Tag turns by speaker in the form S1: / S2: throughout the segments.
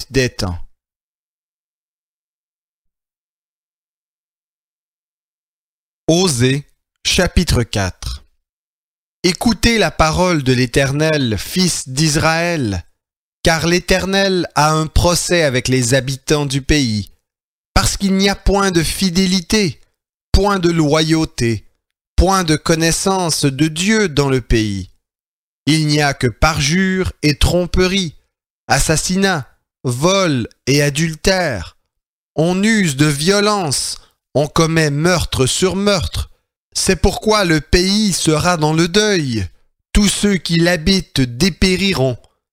S1: suite des temps. Osée, chapitre 4. Écoutez la parole de l'Éternel, fils d'Israël, car l'Éternel a un procès avec les habitants du pays, parce qu'il n'y a point de fidélité, point de loyauté, point de connaissance de Dieu dans le pays. Il n'y a que parjure et tromperie, assassinat, vol et adultère. On use de violence, on commet meurtre sur meurtre. C'est pourquoi le pays sera dans le deuil. Tous ceux qui l'habitent dépériront,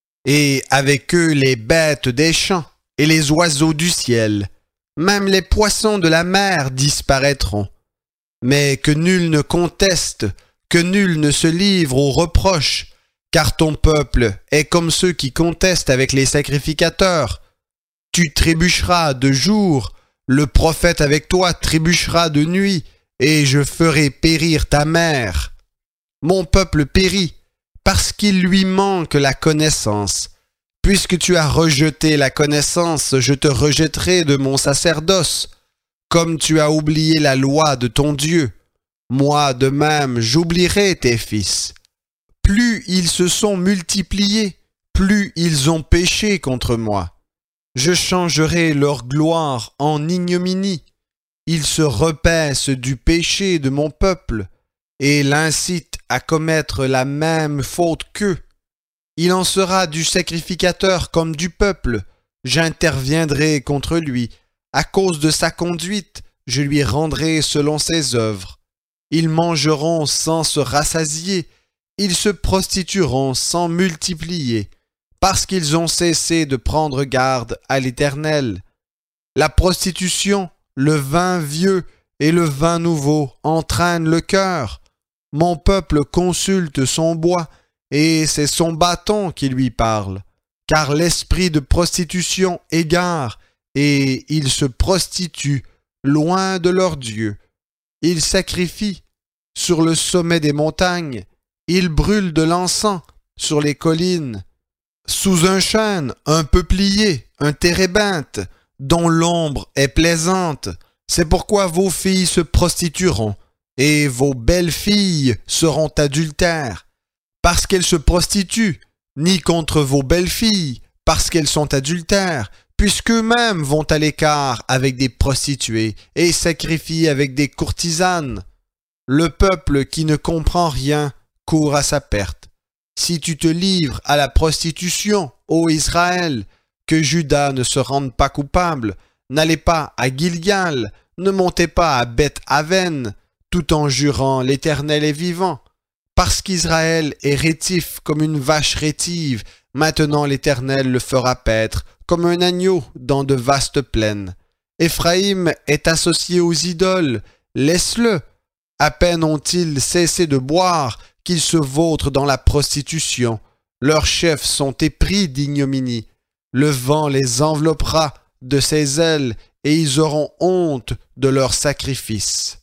S1: et avec eux les bêtes des champs et les oiseaux du ciel. Même les poissons de la mer disparaîtront. Mais que nul ne conteste, que nul ne se livre aux reproches, car ton peuple est comme ceux qui contestent avec les sacrificateurs. Tu trébucheras de jour, le prophète avec toi trébuchera de nuit, et je ferai périr ta mère. Mon peuple périt, parce qu'il lui manque la connaissance. Puisque tu as rejeté la connaissance, je te rejetterai de mon sacerdoce, comme tu as oublié la loi de ton Dieu. Moi de même j'oublierai tes fils. Plus ils se sont multipliés, plus ils ont péché contre moi. Je changerai leur gloire en ignominie. Ils se repaissent du péché de mon peuple et l'incitent à commettre la même faute qu'eux. Il en sera du sacrificateur comme du peuple. J'interviendrai contre lui. À cause de sa conduite, je lui rendrai selon ses œuvres. Ils mangeront sans se rassasier. Ils se prostitueront sans multiplier, parce qu'ils ont cessé de prendre garde à l'Éternel. La prostitution, le vin vieux et le vin nouveau entraînent le cœur. Mon peuple consulte son bois, et c'est son bâton qui lui parle, car l'esprit de prostitution égare, et ils se prostituent loin de leur Dieu. Ils sacrifient sur le sommet des montagnes, ils brûlent de l'encens sur les collines. Sous un chêne, un peuplier, un térébinthe, dont l'ombre est plaisante, c'est pourquoi vos filles se prostitueront, et vos belles filles seront adultères, parce qu'elles se prostituent, ni contre vos belles filles, parce qu'elles sont adultères, puisqu'eux-mêmes vont à l'écart avec des prostituées, et sacrifient avec des courtisanes. Le peuple qui ne comprend rien court à sa perte. Si tu te livres à la prostitution, ô Israël, que Juda ne se rende pas coupable, n'allez pas à Gilgal, ne montez pas à Beth-Aven, tout en jurant l'Éternel est vivant. Parce qu'Israël est rétif comme une vache rétive, maintenant l'Éternel le fera paître comme un agneau dans de vastes plaines. Éphraïm est associé aux idoles, laisse-le. À peine ont-ils cessé de boire qu'ils se vautrent dans la prostitution. Leurs chefs sont épris d'ignominie. Le vent les enveloppera de ses ailes et ils auront honte de leurs sacrifices.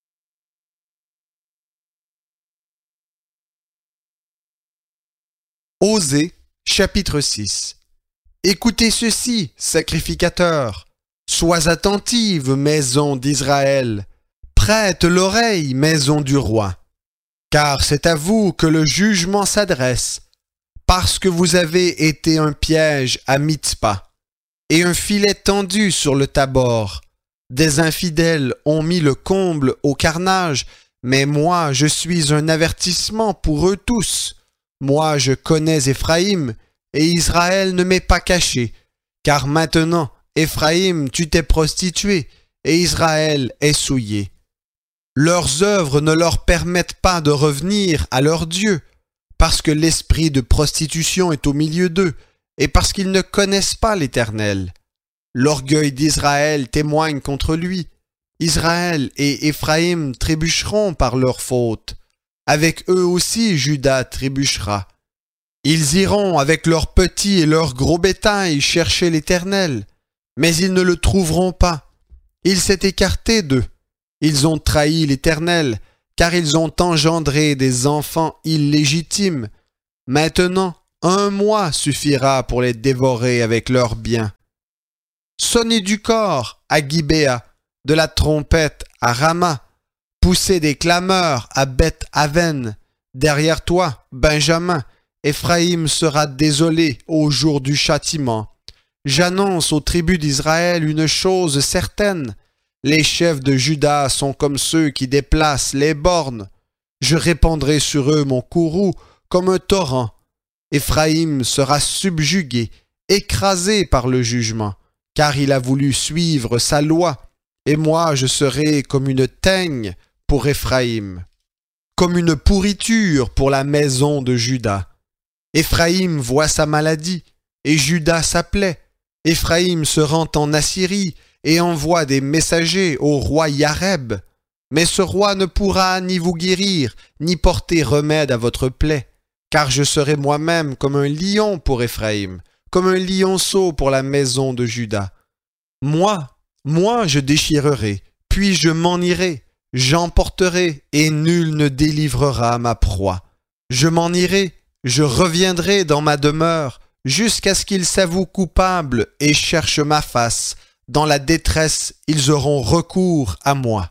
S1: Osée, chapitre 6. Écoutez ceci, sacrificateurs. Sois attentive, maison d'Israël. Prête l'oreille, maison du roi. Car c'est à vous que le jugement s'adresse, parce que vous avez été un piège à Mitzpa, et un filet tendu sur le Tabor. Des infidèles ont mis le comble au carnage, mais moi je suis un avertissement pour eux tous. Moi je connais Éphraïm, et Israël ne m'est pas caché, car maintenant, Éphraïm, tu t'es prostitué, et Israël est souillé. Leurs œuvres ne leur permettent pas de revenir à leur Dieu, parce que l'esprit de prostitution est au milieu d'eux, et parce qu'ils ne connaissent pas l'Éternel. L'orgueil d'Israël témoigne contre lui. Israël et Éphraïm trébucheront par leur faute. Avec eux aussi Juda trébuchera. Ils iront avec leurs petits et leurs gros bétail chercher l'Éternel, mais ils ne le trouveront pas. Il s'est écarté d'eux. Ils ont trahi l'Éternel, car ils ont engendré des enfants illégitimes. Maintenant, 1 mois suffira pour les dévorer avec leurs biens. Sonnez du cor à Gibéa, de la trompette à Rama, poussez des clameurs à Beth-Aven. Derrière toi, Benjamin, Éphraïm sera désolé au jour du châtiment. J'annonce aux tribus d'Israël une chose certaine. Les chefs de Juda sont comme ceux qui déplacent les bornes. Je répandrai sur eux mon courroux comme un torrent. Éphraïm sera subjugué, écrasé par le jugement, car il a voulu suivre sa loi, et moi je serai comme une teigne pour Éphraïm, comme une pourriture pour la maison de Juda. Éphraïm voit sa maladie, et Juda sa plaie. Éphraïm se rend en Assyrie et envoie des messagers au roi Yareb. Mais ce roi ne pourra ni vous guérir, ni porter remède à votre plaie, car je serai moi-même comme un lion pour Éphraïm, comme un lionceau pour la maison de Juda. Moi, je déchirerai, puis je m'en irai, j'emporterai, et nul ne délivrera ma proie. Je m'en irai, je reviendrai dans ma demeure, jusqu'à ce qu'ils s'avouent coupables et cherchent ma face. Dans la détresse, ils auront recours à moi.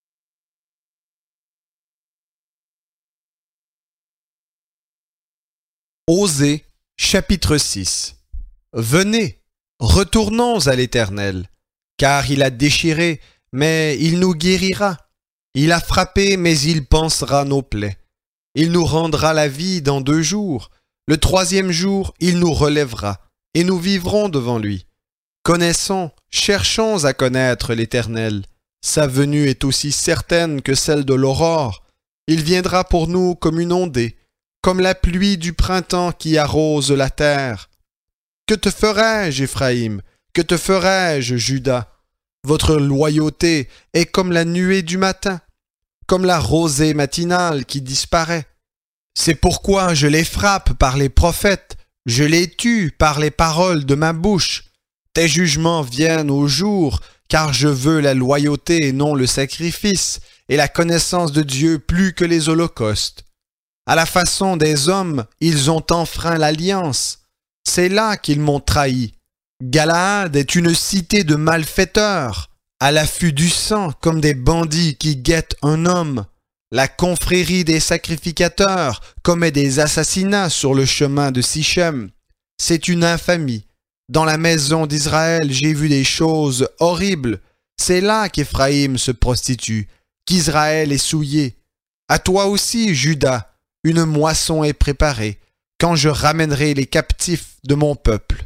S1: Osée, chapitre 6. Venez, retournons à l'Éternel, car il a déchiré, mais il nous guérira. Il a frappé, mais il pansera nos plaies. Il nous rendra la vie dans 2 jours. Le 3e jour, il nous relèvera, et nous vivrons devant lui. Connaissons, cherchons à connaître l'Éternel. Sa venue est aussi certaine que celle de l'aurore. Il viendra pour nous comme une ondée, comme la pluie du printemps qui arrose la terre. Que te ferai-je, Éphraïm? Que te ferai-je, Juda? Votre loyauté est comme la nuée du matin, comme la rosée matinale qui disparaît. C'est pourquoi je les frappe par les prophètes, je les tue par les paroles de ma bouche. Tes jugements viennent au jour, car je veux la loyauté et non le sacrifice, et la connaissance de Dieu plus que les holocaustes. À la façon des hommes, ils ont enfreint l'alliance. C'est là qu'ils m'ont trahi. Galaad est une cité de malfaiteurs, à l'affût du sang comme des bandits qui guettent un homme. La confrérie des sacrificateurs commet des assassinats sur le chemin de Sichem. C'est une infamie. Dans la maison d'Israël, j'ai vu des choses horribles. C'est là qu'Éphraïm se prostitue, qu'Israël est souillé. À toi aussi, Juda, une moisson est préparée, quand je ramènerai les captifs de mon peuple.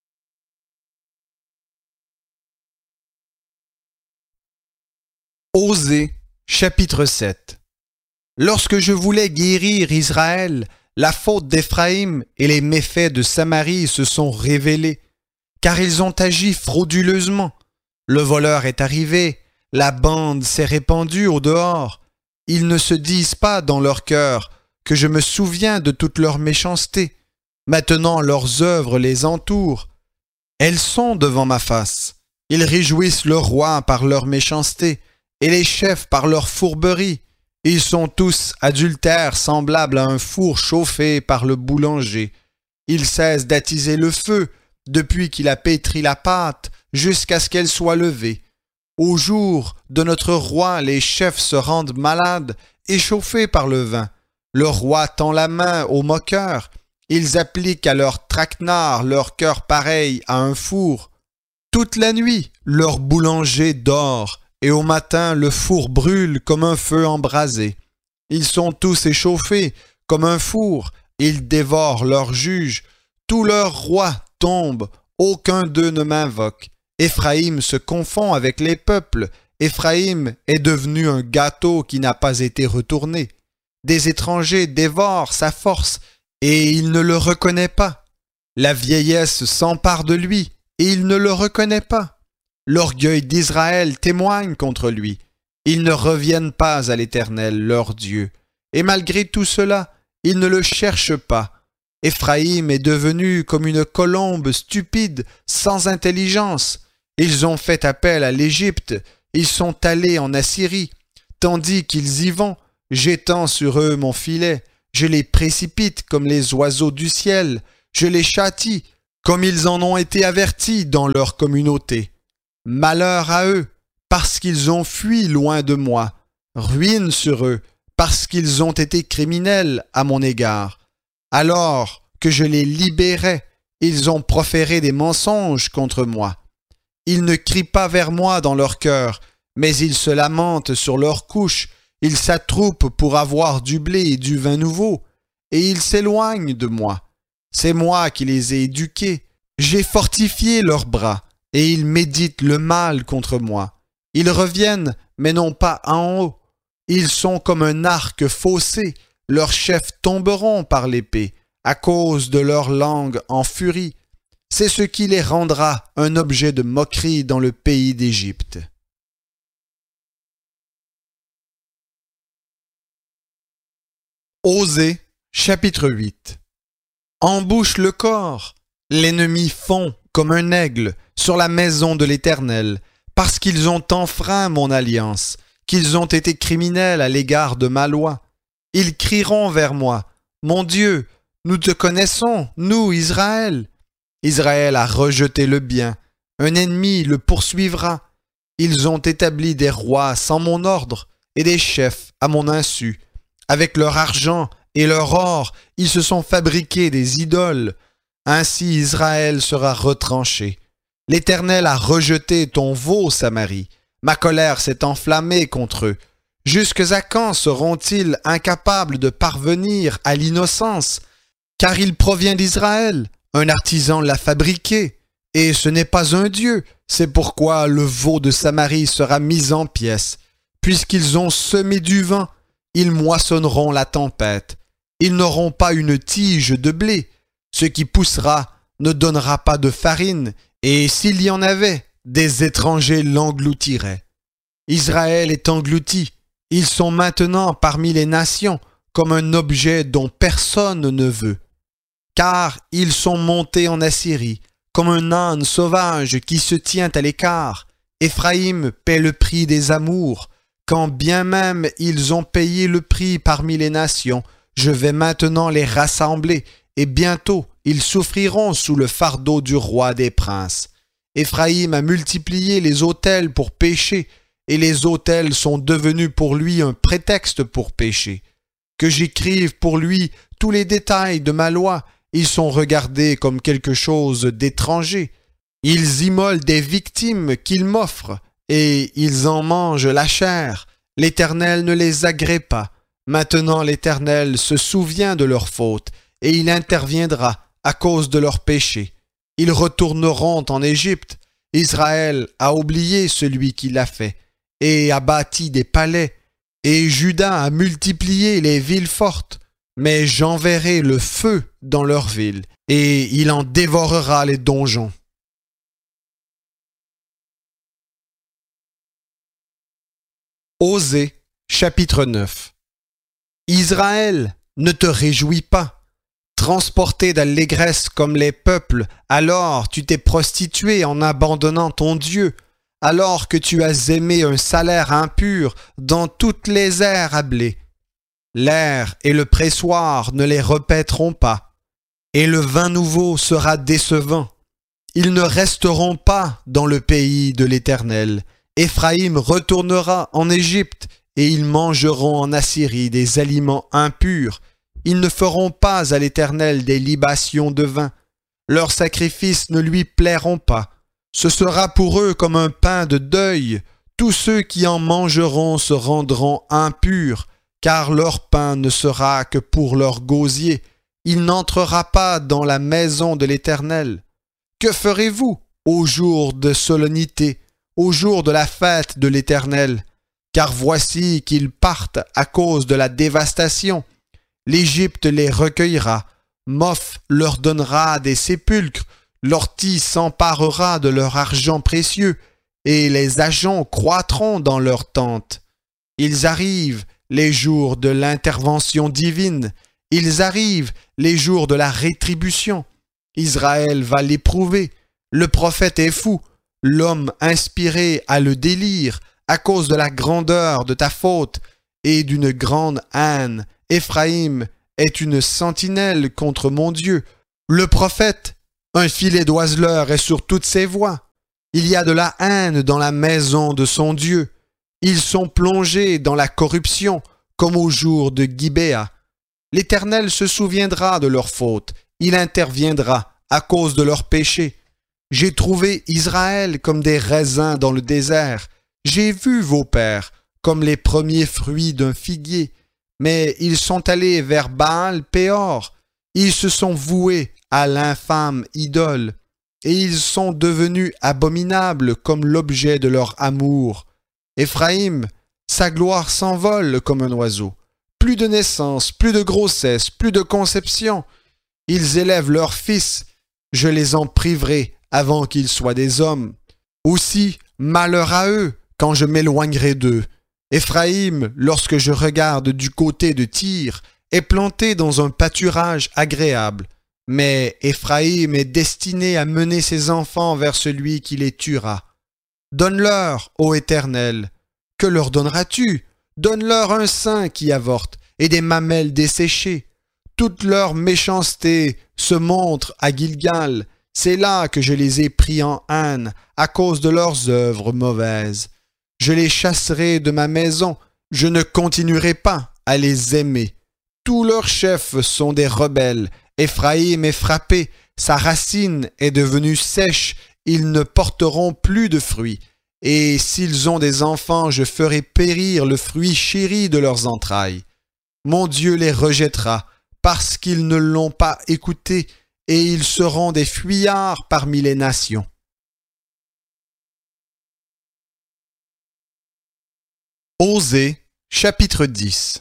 S1: Osée, chapitre 7. Lorsque je voulais guérir Israël, la faute d'Éphraïm et les méfaits de Samarie se sont révélés, car ils ont agi frauduleusement. Le voleur est arrivé, la bande s'est répandue au dehors. Ils ne se disent pas dans leur cœur que je me souviens de toute leur méchanceté. Maintenant leurs œuvres les entourent. Elles sont devant ma face. Ils réjouissent le roi par leur méchanceté, et les chefs par leur fourberie. Ils sont tous adultères semblables à un four chauffé par le boulanger. Il cesse d'attiser le feu depuis qu'il a pétri la pâte jusqu'à ce qu'elle soit levée. Au jour de notre roi, les chefs se rendent malades, échauffés par le vin. Le roi tend la main aux moqueurs. Ils appliquent à leur traquenard leur cœur pareil à un four. Toute la nuit, leur boulanger dort, et au matin le four brûle comme un feu embrasé. Ils sont tous échauffés comme un four, ils dévorent leurs juges. Tous leurs rois tombent, aucun d'eux ne m'invoque. Éphraïm se confond avec les peuples. Éphraïm est devenu un gâteau qui n'a pas été retourné. Des étrangers dévorent sa force, et il ne le reconnaît pas. La vieillesse s'empare de lui, et il ne le reconnaît pas. L'orgueil d'Israël témoigne contre lui. Ils ne reviennent pas à l'Éternel, leur Dieu. Et malgré tout cela, ils ne le cherchent pas. Éphraïm est devenu comme une colombe stupide, sans intelligence. Ils ont fait appel à l'Égypte, ils sont allés en Assyrie, tandis qu'ils y vont, j'étends sur eux mon filet, je les précipite comme les oiseaux du ciel, je les châtie, comme ils en ont été avertis dans leur communauté. Malheur à eux, parce qu'ils ont fui loin de moi. Ruine sur eux, parce qu'ils ont été criminels à mon égard. Alors que je les libérais, ils ont proféré des mensonges contre moi. Ils ne crient pas vers moi dans leur cœur, mais ils se lamentent sur leurs couches. Ils s'attroupent pour avoir du blé et du vin nouveau, et ils s'éloignent de moi. C'est moi qui les ai éduqués. J'ai fortifié leurs bras, et ils méditent le mal contre moi. Ils reviennent, mais non pas en haut. Ils sont comme un arc faussé. Leurs chefs tomberont par l'épée, à cause de leur langue en furie. C'est ce qui les rendra un objet de moquerie dans le pays d'Égypte. Osée, chapitre 8. Embouche le corps, l'ennemi fond comme un aigle sur la maison de l'Éternel, parce qu'ils ont enfreint mon alliance, qu'ils ont été criminels à l'égard de ma loi. Ils crieront vers moi, « Mon Dieu, nous te connaissons, nous, Israël. » Israël a rejeté le bien, un ennemi le poursuivra. Ils ont établi des rois sans mon ordre et des chefs à mon insu. Avec leur argent et leur or, ils se sont fabriqués des idoles. Ainsi Israël sera retranché. L'Éternel a rejeté ton veau, Samarie. Ma colère s'est enflammée contre eux. Jusqu'à quand seront-ils incapables de parvenir à l'innocence? Car il provient d'Israël. Un artisan l'a fabriqué, et ce n'est pas un dieu. C'est pourquoi le veau de Samarie sera mis en pièces. Puisqu'ils ont semé du vent, ils moissonneront la tempête. Ils n'auront pas une tige de blé. Ce qui poussera ne donnera pas de farine, et s'il y en avait, des étrangers l'engloutiraient. Israël est englouti. Ils sont maintenant parmi les nations, comme un objet dont personne ne veut. Car ils sont montés en Assyrie, comme un âne sauvage qui se tient à l'écart. Éphraïm paie le prix des amours. Quand bien même ils ont payé le prix parmi les nations, je vais maintenant les rassembler, et bientôt ils souffriront sous le fardeau du roi des princes. Éphraïm a multiplié les autels pour pécher, et les autels sont devenus pour lui un prétexte pour pécher. Que j'écrive pour lui tous les détails de ma loi, ils sont regardés comme quelque chose d'étranger. Ils immolent des victimes qu'ils m'offrent, et ils en mangent la chair. L'Éternel ne les agrée pas. Maintenant l'Éternel se souvient de leurs fautes, et il interviendra à cause de leurs péchés. Ils retourneront en Égypte. Israël a oublié celui qui l'a fait, et a bâti des palais, et Juda a multiplié les villes fortes. Mais j'enverrai le feu dans leurs villes, et il en dévorera les donjons. Osée, chapitre 9. Israël, ne te réjouis pas. Transporté d'allégresse comme les peuples, alors tu t'es prostitué en abandonnant ton Dieu, alors que tu as aimé un salaire impur dans toutes les aires à blé. L'air et le pressoir ne les répéteront pas, et le vin nouveau sera décevant. Ils ne resteront pas dans le pays de l'Éternel. Éphraïm retournera en Égypte, et ils mangeront en Assyrie des aliments impurs. Ils ne feront pas à l'Éternel des libations de vin. Leurs sacrifices ne lui plairont pas. Ce sera pour eux comme un pain de deuil. Tous ceux qui en mangeront se rendront impurs, car leur pain ne sera que pour leur gosier. Il n'entrera pas dans la maison de l'Éternel. Que ferez-vous au jour de solennité, au jour de la fête de l'Éternel? Car voici qu'ils partent à cause de la dévastation. L'Égypte les recueillera, Moph leur donnera des sépulcres, l'ortie s'emparera de leur argent précieux, et les agents croîtront dans leurs tentes. Ils arrivent, les jours de l'intervention divine, ils arrivent, les jours de la rétribution. Israël va l'éprouver, le prophète est fou, l'homme inspiré a le délire, à cause de la grandeur de ta faute et d'une grande haine. Éphraïm est une sentinelle contre mon Dieu. Le prophète Un filet d'oiseleurs est sur toutes ses voies. Il y a de la haine dans la maison de son Dieu. Ils sont plongés dans la corruption, comme au jour de Gibéa. L'Éternel se souviendra de leurs fautes. Il interviendra à cause de leurs péchés. J'ai trouvé Israël comme des raisins dans le désert. J'ai vu vos pères comme les premiers fruits d'un figuier. Mais ils sont allés vers Baal-Péor. Ils se sont voués à l'infâme idole. Et ils sont devenus abominables comme l'objet de leur amour. Éphraïm, sa gloire s'envole comme un oiseau. Plus de naissance, plus de grossesse, plus de conception. Ils élèvent leurs fils. Je les en priverai avant qu'ils soient des hommes. Aussi, malheur à eux quand je m'éloignerai d'eux. Éphraïm, lorsque je regarde du côté de Tyr, est planté dans un pâturage agréable. Mais Éphraïm est destiné à mener ses enfants vers celui qui les tuera. Donne-leur, ô Éternel. Que leur donneras-tu? Donne-leur un sein qui avorte et des mamelles desséchées. Toute leur méchanceté se montre à Gilgal. C'est là que je les ai pris en haine à cause de leurs œuvres mauvaises. Je les chasserai de ma maison. Je ne continuerai pas à les aimer. Tous leurs chefs sont des rebelles. Éphraïm est frappé. Sa racine est devenue sèche. Ils ne porteront plus de fruits. Et s'ils ont des enfants, je ferai périr le fruit chéri de leurs entrailles. Mon Dieu les rejettera, parce qu'ils ne l'ont pas écouté, et ils seront des fuyards parmi les nations. Osée, chapitre 10.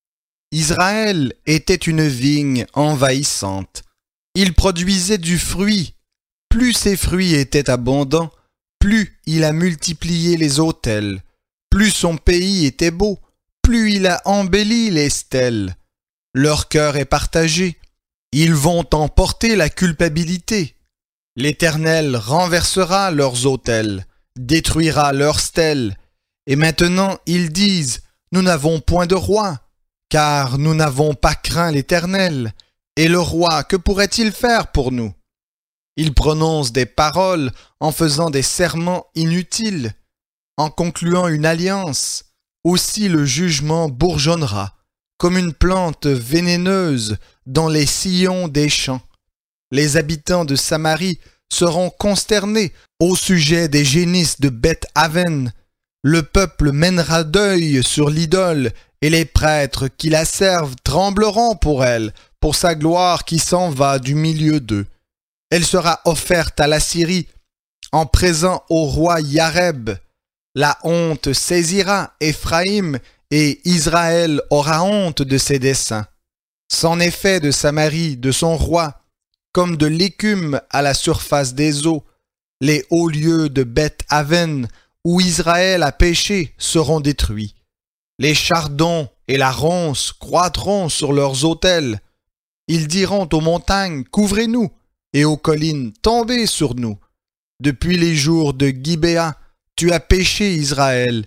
S1: Israël était une vigne envahissante. Il produisait du fruit. Plus ses fruits étaient abondants, plus il a multiplié les autels. Plus son pays était beau, plus il a embelli les stèles. Leur cœur est partagé. Ils vont emporter la culpabilité. L'Éternel renversera leurs autels, détruira leurs stèles. Et maintenant ils disent, nous n'avons point de roi, car nous n'avons pas craint l'Éternel. Et le roi, que pourrait-il faire pour nous? Ils prononcent des paroles en faisant des serments inutiles, en concluant une alliance. Aussi le jugement bourgeonnera, comme une plante vénéneuse dans les sillons des champs. Les habitants de Samarie seront consternés au sujet des génisses de Beth-Aven. Le peuple mènera deuil sur l'idole, et les prêtres qui la servent trembleront pour elle, pour sa gloire qui s'en va du milieu d'eux. Elle sera offerte à la Syrie, en présent au roi Yareb. La honte saisira Éphraïm, et Israël aura honte de ses desseins. C'en est fait de Samarie, de son roi, comme de l'écume à la surface des eaux. Les hauts lieux de Beth-Aven, où Israël a péché, seront détruits. Les chardons et la ronce croîtront sur leurs autels. Ils diront aux montagnes, couvrez-nous, et aux collines, tombez sur nous. Depuis les jours de Gibéa, tu as péché, Israël.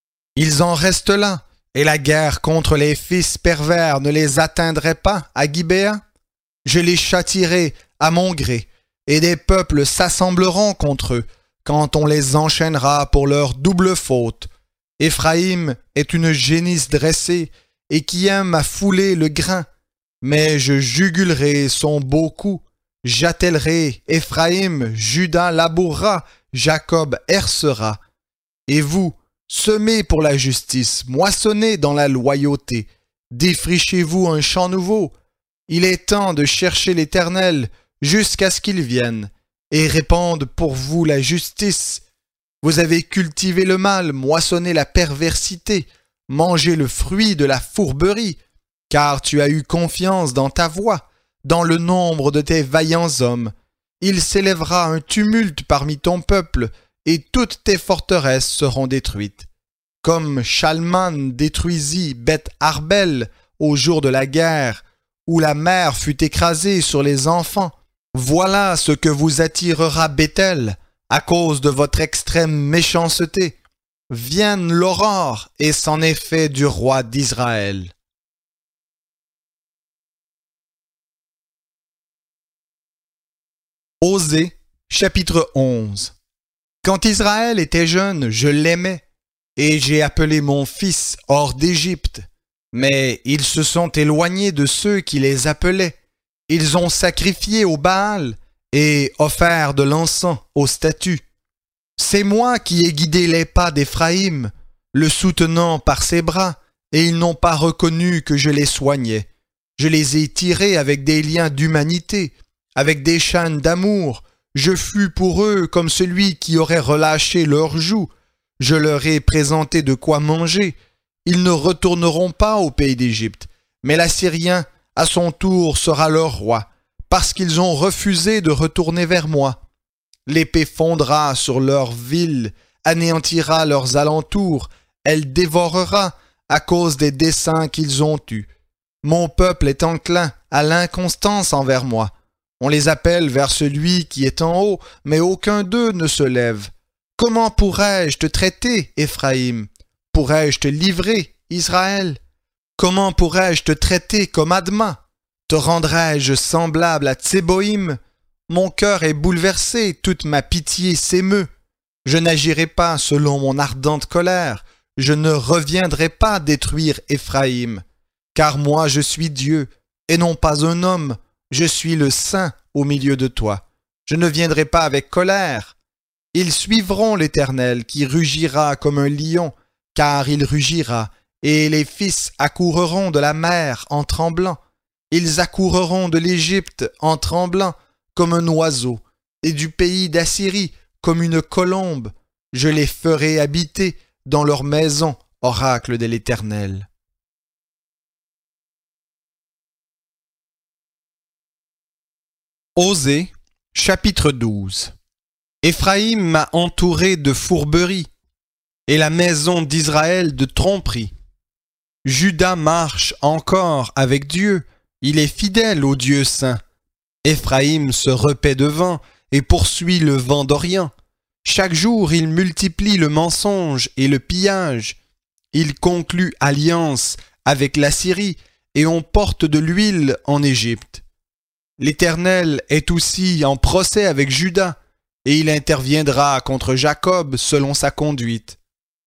S1: Ils en restent là, et la guerre contre les fils pervers ne les atteindrait pas à Gibéa. Je les châtierai à mon gré, et des peuples s'assembleront contre eux, quand on les enchaînera pour leur double faute. Éphraïm est une génisse dressée, et qui aime à fouler le grain. Mais je jugulerai son beau cou. J'attellerai Éphraïm, Juda labourera, Jacob hercera. Et vous, semez pour la justice, moissonnez dans la loyauté. Défrichez-vous un champ nouveau. Il est temps de chercher l'Éternel jusqu'à ce qu'il vienne et répande pour vous la justice. Vous avez cultivé le mal, moissonné la perversité, mangé le fruit de la fourberie, car tu as eu confiance dans ta voix, dans le nombre de tes vaillants hommes. Il s'élèvera un tumulte parmi ton peuple, et toutes tes forteresses seront détruites. Comme Chalman détruisit Beth-Arbel au jour de la guerre, où la mer fut écrasée sur les enfants, voilà ce que vous attirera Béthel, à cause de votre extrême méchanceté. Vienne l'aurore, et c'en est fait du roi d'Israël. Osée, chapitre 11. Quand Israël était jeune, je l'aimais, et j'ai appelé mon fils hors d'Égypte. Mais ils se sont éloignés de ceux qui les appelaient. Ils ont sacrifié au Baal et offert de l'encens aux statues. C'est moi qui ai guidé les pas d'Éphraïm, le soutenant par ses bras, et ils n'ont pas reconnu que je les soignais. Je les ai tirés avec des liens d'humanité, avec des chaînes d'amour. Je fus pour eux comme celui qui aurait relâché leurs joues. Je leur ai présenté de quoi manger. Ils ne retourneront pas au pays d'Égypte, mais l'Assyrien, à son tour, sera leur roi, parce qu'ils ont refusé de retourner vers moi. L'épée fondra sur leurs villes, anéantira leurs alentours, elle dévorera à cause des desseins qu'ils ont eus. Mon peuple est enclin à l'inconstance envers moi. On les appelle vers celui qui est en haut, mais aucun d'eux ne se lève. Comment pourrais-je te traiter, Éphraïm? Pourrais-je te livrer, Israël? Comment pourrais-je te traiter comme Adma? Te rendrais-je semblable à Tséboïm? Mon cœur est bouleversé, toute ma pitié s'émeut. Je n'agirai pas selon mon ardente colère, je ne reviendrai pas détruire Éphraïm. Car moi je suis Dieu, et non pas un homme, je suis le Saint au milieu de toi. Je ne viendrai pas avec colère. Ils suivront l'Éternel qui rugira comme un lion, car il rugira, et les fils accourront de la mer en tremblant. Ils accourront de l'Égypte en tremblant, comme un oiseau, et du pays d'Assyrie, comme une colombe. Je les ferai habiter dans leur maison, oracle de l'Éternel. Osée, chapitre 12. Éphraïm m'a entouré de fourberie, et la maison d'Israël de tromperie. Juda marche encore avec Dieu, il est fidèle au Dieu saint. Éphraïm se repaît de vent et poursuit le vent d'Orient. Chaque jour il multiplie le mensonge et le pillage. Il conclut alliance avec la Syrie et on porte de l'huile en Égypte. L'Éternel est aussi en procès avec Juda, et il interviendra contre Jacob selon sa conduite.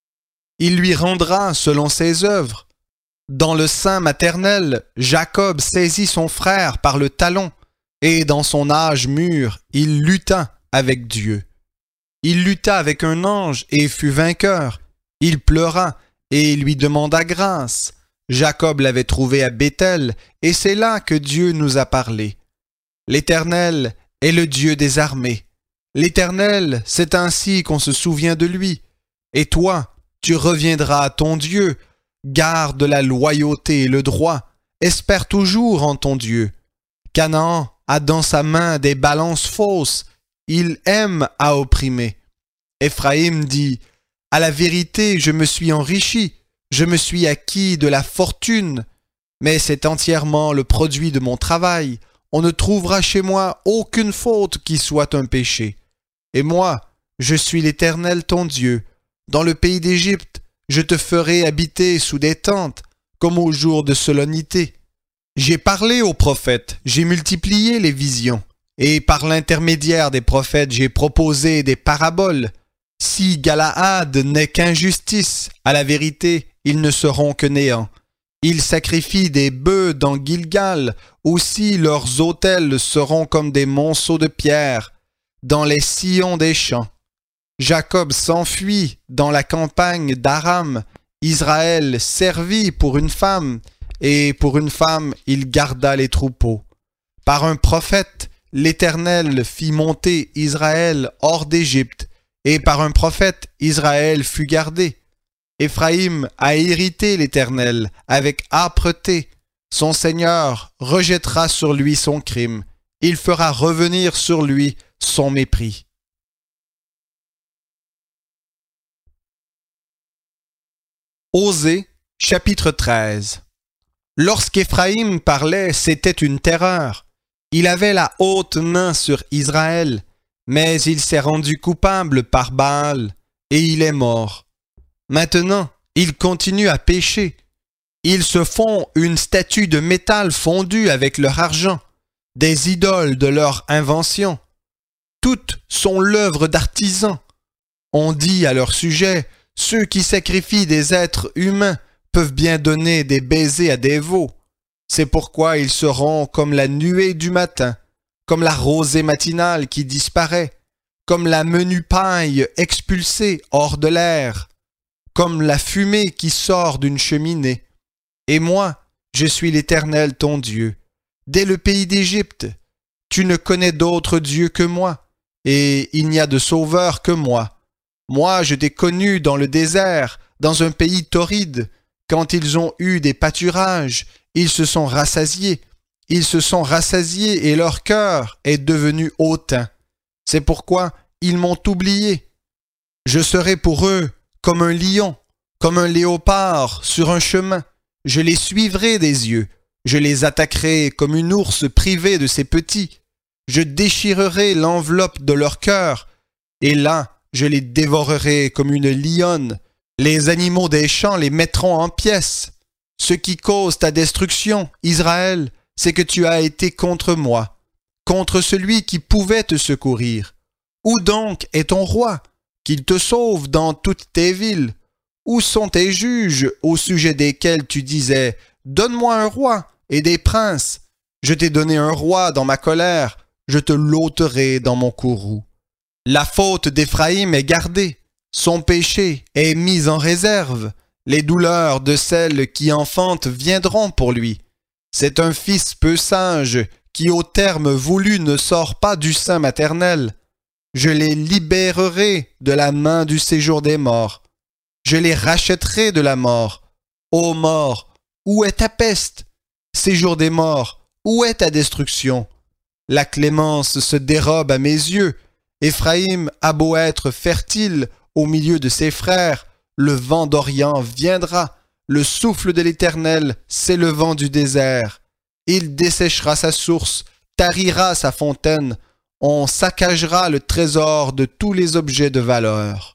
S1: Il lui rendra selon ses œuvres. Dans le sein maternel, Jacob saisit son frère par le talon, et dans son âge mûr, il lutta avec Dieu. Il lutta avec un ange et fut vainqueur. Il pleura et lui demanda grâce. Jacob l'avait trouvé à Béthel, et c'est là que Dieu nous a parlé. L'Éternel est le Dieu des armées. L'Éternel, c'est ainsi qu'on se souvient de lui. Et toi, tu reviendras à ton Dieu. Garde la loyauté et le droit. Espère toujours en ton Dieu. Canaan a dans sa main des balances fausses. Il aime à opprimer. Éphraïm dit, « À la vérité, je me suis enrichi. Je me suis acquis de la fortune. Mais c'est entièrement le produit de mon travail. On ne trouvera chez moi aucune faute qui soit un péché. Et moi, je suis l'Éternel ton Dieu. Dans le pays d'Égypte, je te ferai habiter sous des tentes, comme au jour de solennité. J'ai parlé aux prophètes, j'ai multiplié les visions, et par l'intermédiaire des prophètes, j'ai proposé des paraboles. Si Galaad n'est qu'injustice, à la vérité, ils ne seront que néant. Ils sacrifient des bœufs dans Gilgal, aussi leurs autels seront comme des monceaux de pierre, dans les sillons des champs. Jacob s'enfuit dans la campagne d'Aram, Israël servit pour une femme, et pour une femme il garda les troupeaux. Par un prophète, l'Éternel fit monter Israël hors d'Égypte, et par un prophète, Israël fut gardé. Éphraïm a irrité l'Éternel avec âpreté. Son Seigneur rejettera sur lui son crime. Il fera revenir sur lui son mépris. Osée, chapitre 13. Lorsqu'Éphraïm parlait, c'était une terreur. Il avait la haute main sur Israël, mais il s'est rendu coupable par Baal, et il est mort. Maintenant, ils continuent à pécher. Ils se font une statue de métal fondu avec leur argent, des idoles de leur invention. Toutes sont l'œuvre d'artisans. On dit à leur sujet, ceux qui sacrifient des êtres humains peuvent bien donner des baisers à des veaux. C'est pourquoi ils seront comme la nuée du matin, comme la rosée matinale qui disparaît, comme la menue paille expulsée hors de l'air, comme la fumée qui sort d'une cheminée. Et moi, je suis l'Éternel ton Dieu. Dès le pays d'Égypte, tu ne connais d'autre Dieu que moi, et il n'y a de sauveur que moi. Moi, je t'ai connu dans le désert, dans un pays torride. Quand ils ont eu des pâturages, ils se sont rassasiés. Ils se sont rassasiés et leur cœur est devenu hautain. C'est pourquoi ils m'ont oublié. Je serai pour eux comme un lion, comme un léopard sur un chemin. Je les suivrai des yeux. Je les attaquerai comme une ours privée de ses petits. Je déchirerai l'enveloppe de leur cœur, et là, je les dévorerai comme une lionne. Les animaux des champs les mettront en pièces. Ce qui cause ta destruction, Israël, c'est que tu as été contre moi, contre celui qui pouvait te secourir. Où donc est ton roi, qu'il te sauve dans toutes tes villes? Où sont tes juges au sujet desquels tu disais « Donne-moi un roi et des princes. Je t'ai donné un roi dans ma colère, je te l'ôterai dans mon courroux. » La faute d'Éphraïm est gardée, son péché est mis en réserve. Les douleurs de celle qui enfante viendront pour lui. C'est un fils peu sage qui au terme voulu ne sort pas du sein maternel. Je les libérerai de la main du séjour des morts. Je les rachèterai de la mort. Ô mort, où est ta peste? Séjour des morts, où est ta destruction? La clémence se dérobe à mes yeux. Éphraïm a beau être fertile au milieu de ses frères, le vent d'Orient viendra, le souffle de l'Éternel s'élevant du désert. Il desséchera sa source, tarira sa fontaine, on saccagera le trésor de tous les objets de valeur.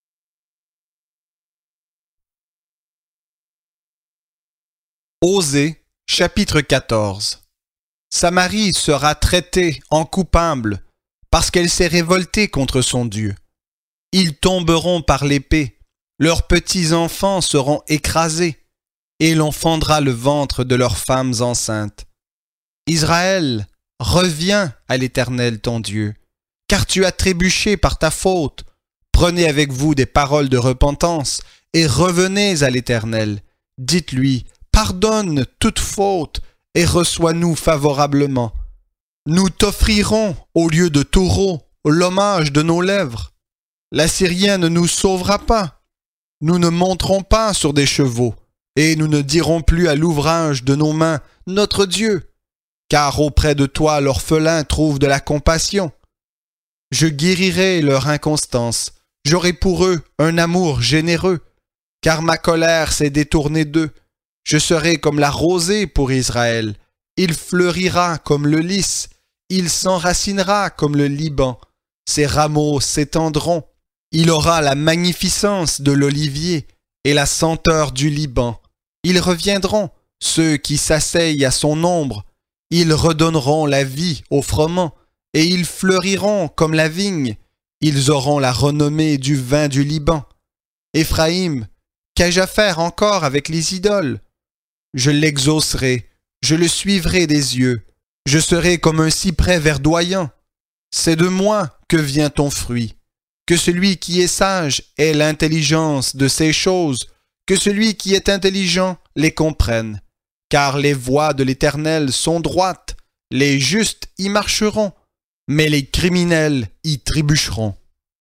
S1: Osée, chapitre 14. Samarie sera traitée en coupable, parce qu'elle s'est révoltée contre son Dieu. Ils tomberont par l'épée, leurs petits-enfants seront écrasés, et l'on fendra le ventre de leurs femmes enceintes. Israël, reviens à l'Éternel ton Dieu, car tu as trébuché par ta faute. Prenez avec vous des paroles de repentance, et revenez à l'Éternel. Dites-lui, pardonne toute faute, et reçois-nous favorablement. Nous t'offrirons, au lieu de taureaux, l'hommage de nos lèvres. La Syrienne ne nous sauvera pas. Nous ne monterons pas sur des chevaux, et nous ne dirons plus à l'ouvrage de nos mains, notre Dieu, car auprès de toi l'orphelin trouve de la compassion. Je guérirai leur inconstance, j'aurai pour eux un amour généreux, car ma colère s'est détournée d'eux. Je serai comme la rosée pour Israël, il fleurira comme le lys, il s'enracinera comme le Liban, ses rameaux s'étendront. Il aura la magnificence de l'olivier et la senteur du Liban. Ils reviendront, ceux qui s'asseyent à son ombre. Ils redonneront la vie au froment, et ils fleuriront comme la vigne. Ils auront la renommée du vin du Liban. Éphraïm, qu'ai-je à faire encore avec les idoles? Je l'exaucerai, je le suivrai des yeux. Je serai comme un cyprès verdoyant. C'est de moi que vient ton fruit. Que celui qui est sage ait l'intelligence de ces choses, que celui qui est intelligent les comprenne. Car les voies de l'Éternel sont droites, les justes y marcheront, mais les criminels y trébucheront.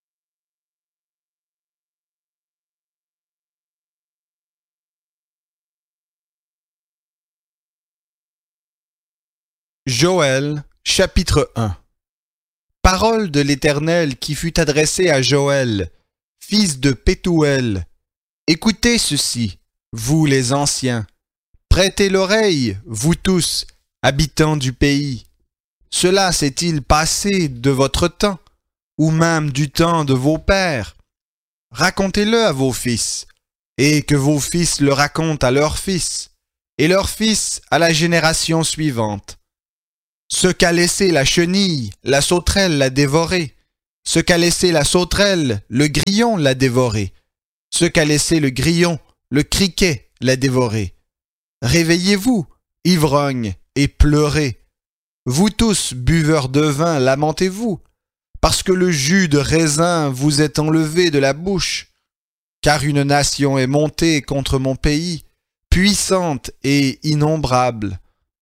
S1: Joël, chapitre 1. Parole de l'Éternel qui fut adressée à Joël, fils de Pétuel. Écoutez ceci, vous les anciens. Prêtez l'oreille, vous tous, habitants du pays. Cela s'est-il passé de votre temps, ou même du temps de vos pères? Racontez-le à vos fils, et que vos fils le racontent à leurs fils, et leurs fils à la génération suivante. Ce qu'a laissé la chenille, la sauterelle l'a dévoré, Ce qu'a laissé la sauterelle, le grillon l'a dévoré. Ce qu'a laissé le grillon, le criquet l'a dévoré. Réveillez-vous, ivrognes, et pleurez. Vous tous, buveurs de vin, lamentez-vous, parce que le jus de raisin vous est enlevé de la bouche. Car une nation est montée contre mon pays, puissante et innombrable.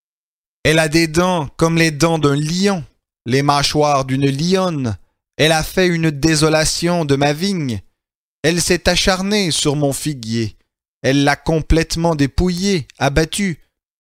S1: Elle a des dents comme les dents d'un lion, les mâchoires d'une lionne. Elle a fait une désolation de ma vigne. Elle s'est acharnée sur mon figuier. Elle l'a complètement dépouillé, abattu.